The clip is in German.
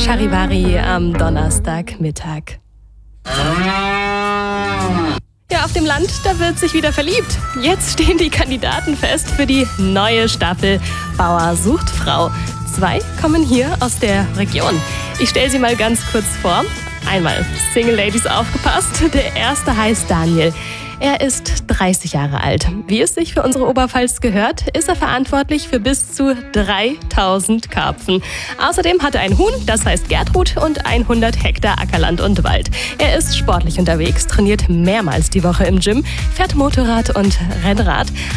Charivari am Donnerstagmittag. Ja, auf dem Land, da wird sich wieder verliebt. Jetzt stehen die Kandidaten fest für die neue Staffel Bauer sucht Frau. 2 kommen hier aus der Region. Ich stelle sie mal ganz kurz vor. Einmal Single Ladies aufgepasst. Der erste heißt Daniel. Er ist 30 Jahre alt. Wie es sich für unsere Oberpfalz gehört, ist er verantwortlich für bis zu 3000 Karpfen. Außerdem hat er ein Huhn, das heißt Gertrud, und 100 Hektar Ackerland und Wald. Er ist sportlich unterwegs, trainiert mehrmals die Woche im Gym, fährt Motorrad und Rennrad.